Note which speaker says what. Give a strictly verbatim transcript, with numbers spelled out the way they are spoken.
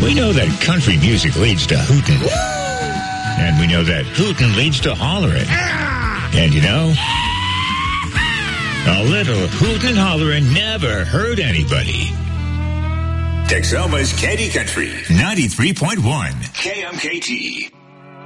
Speaker 1: We know that country music leads to hootin'. And we know that hootin' leads to hollerin'. And you know, a little hootin' hollerin' never hurt anybody. Texoma's Candy Country, ninety-three point one K M K T.